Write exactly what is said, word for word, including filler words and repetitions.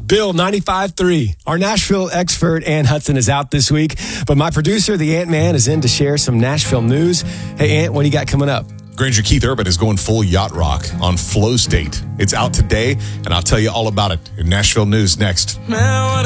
Bill, ninety-five three. Our Nashville expert, Ant Hudson, is out this week, but my producer, the Ant-Man, is in to share some Nashville news. Hey, Ant, what do you got coming up? Granger Keith Urban is going full yacht rock on Flow State. It's out today, and I'll tell you all about it in Nashville News next. Man,